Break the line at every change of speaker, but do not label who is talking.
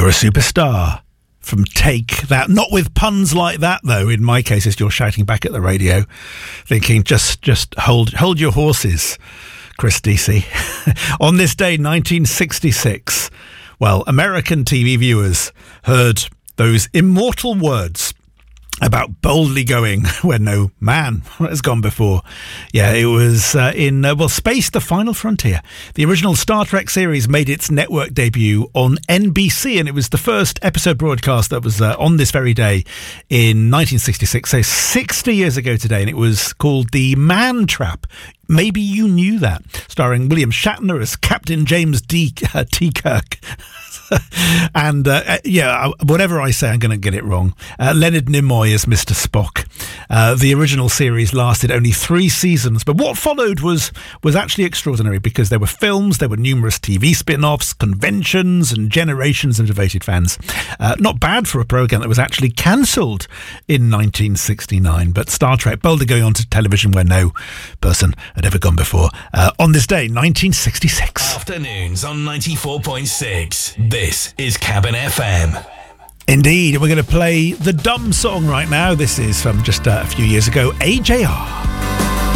You're a Superstar from Take That. Not with puns like that, though. In my case, as you're shouting back at the radio, thinking, just hold your horses, Chris Deasy. On this day, 1966, well, American TV viewers heard those immortal words about boldly going where no man has gone before. Yeah, it was in Space, the Final Frontier. The original Star Trek series made its network debut on NBC, and it was the first episode broadcast that was on this very day in 1966, so 60 years ago today, and it was called The Man Trap. Maybe you knew that. Starring William Shatner as Captain James T. Kirk. And, whatever I say, I'm going to get it wrong. Leonard Nimoy as Mr. Spock. The original series lasted only 3 seasons, but what followed was actually extraordinary, because there were films, there were numerous TV spin-offs, conventions, and generations of devoted fans. Not bad for a programme that was actually cancelled in 1969, but Star Trek boldly going on to television where no person had ever gone before. On this day, 1966.
Afternoons on 94.6. This is Cabin FM.
Indeed, we're going to play the dumb song right now. This is from just a few years ago, AJR.